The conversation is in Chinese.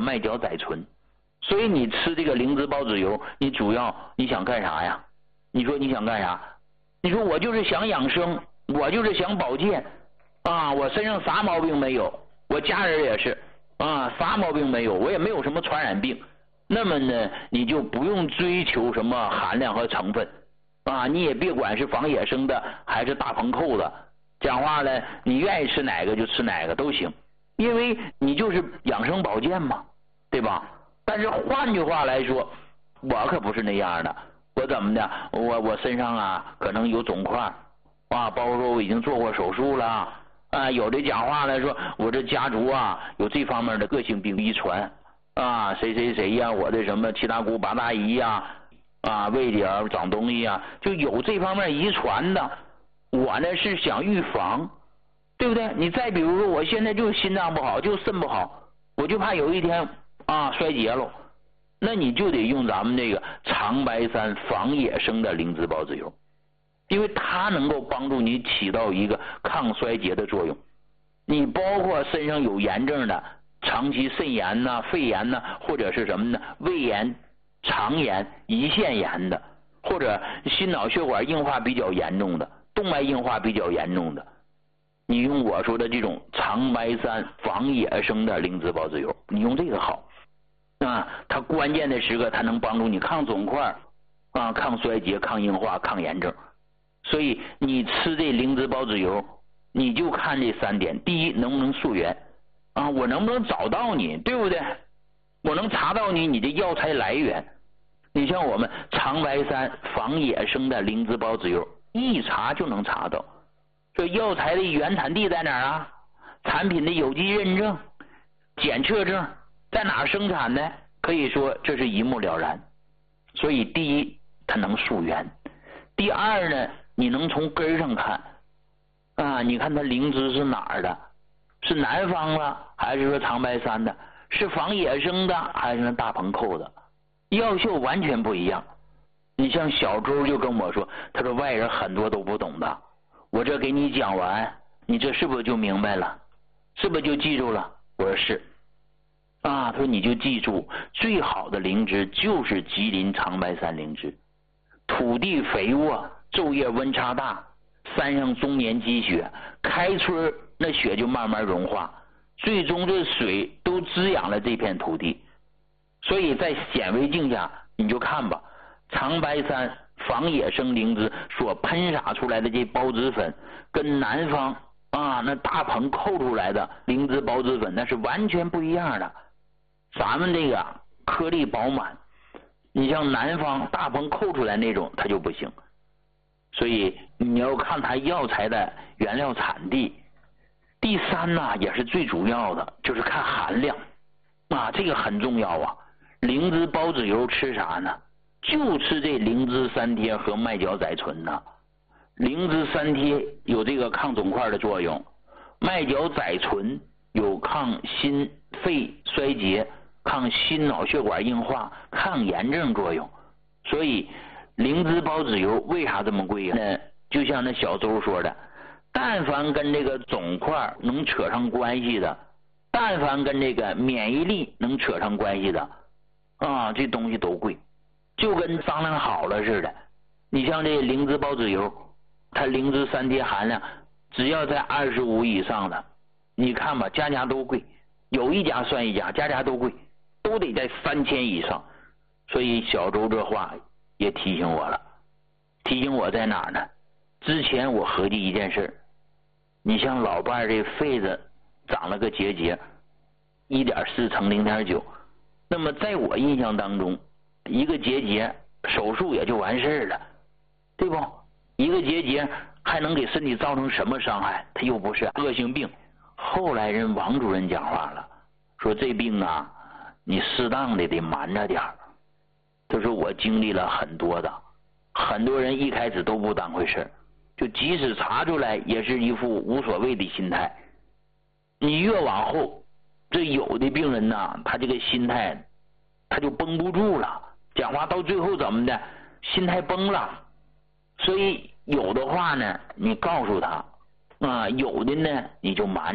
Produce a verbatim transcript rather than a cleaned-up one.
麦角甾醇。所以你吃这个灵芝孢子油，你主要你想干啥呀？你说你想干啥？你说我就是想养生，我就是想保健啊，我身上啥毛病没有，我家人也是啊，啥毛病没有，我也没有什么传染病。那么呢，你就不用追求什么含量和成分啊，你也别管是仿野生的还是大棚扣的，讲话呢，你愿意吃哪个就吃哪个都行，因为你就是养生保健嘛，对吧？但是换句话来说，我可不是那样的，我怎么的？我我身上啊可能有肿块啊，包括说我已经做过手术了啊，有的讲话来说我这家族啊有这方面的个性病遗传啊，谁谁谁呀、啊，我的什么七大姑八大姨呀、啊，啊胃里啊长东西啊，就有这方面遗传的。我呢是想预防，对不对？你再比如说，我现在就是心脏不好，就肾不好，我就怕有一天啊衰竭了，那你就得用咱们这个长白山仿野生的灵芝孢子油，因为它能够帮助你起到一个抗衰竭的作用。你包括身上有炎症的，长期肾炎呐、肺炎呐，或者是什么呢？胃炎、肠炎、胰腺炎的，或者心脑血管硬化比较严重的，动脉硬化比较严重的，你用我说的这种长白山仿野生的灵芝孢子油，你用这个好啊，它关键的时刻它能帮助你抗肿块啊、抗衰竭、抗硬化、抗炎症。所以你吃这灵芝孢子油，你就看这三点：第一，能不能溯源啊？我能不能找到你，对不对？我能查到你你的药材来源。你像我们长白山仿野生的灵芝孢子油，一查就能查到这药材的原产地在哪儿啊，产品的有机认证、检测证在哪儿生产的，可以说这是一目了然。所以第一，它能溯源；第二呢，你能从根上看啊，你看它灵芝是哪儿的，是南方了还是说长白山的，是仿野生的还是大棚扣的，药效完全不一样。你像小周就跟我说，他说外人很多都不懂的，我这给你讲完，你这是不是就明白了，是不是就记住了？我说是啊，他说你就记住，最好的灵芝就是吉林长白山灵芝，土地肥沃，昼夜温差大，山上终年积雪，开春那雪就慢慢融化，最终这水都滋养了这片土地。所以在显微镜下你就看吧，长白山仿野生灵芝所喷洒出来的这孢子粉，跟南方啊那大棚扣出来的灵芝孢子粉那是完全不一样的。咱们这个颗粒饱满，你像南方大棚扣出来那种它就不行。所以你要看它药材的原料产地。第三呢，也是最主要的，就是看含量啊，这个很重要啊。灵芝孢子油吃啥呢？就吃这灵芝三贴和麦角甾醇呢。灵芝三贴有这个抗肿块的作用，麦角甾醇有抗心肺衰竭、抗心脑血管硬化、抗炎症作用。所以灵芝孢子油为啥这么贵呢？就像那小周说的，但凡跟这个肿块能扯上关系的，但凡跟这个免疫力能扯上关系的啊，这东西都贵，就跟商量好了似的。你像这灵芝孢子油，它灵芝三贴含量只要在二十五以上的，你看吧，家家都贵，有一家算一家，家家都贵，都得在三千以上。所以小周这话也提醒我了，提醒我在哪儿呢？之前我合计一件事，你像老伴儿这肺子长了个结节， 一点四 乘 零点九， 那么在我印象当中，一个结节手术也就完事了，对不？一个结节还能给身体造成什么伤害？它又不是恶性病。后来人王主任讲话了，说这病啊，你适当的得瞒着点儿。他说我经历了很多的，很多人一开始都不当回事，就即使查出来也是一副无所谓的心态。你越往后，这有的病人呐，他这个心态他就绷不住了，讲话到最后怎么的，心态崩了。所以有的话呢你告诉他啊，有的呢你就瞒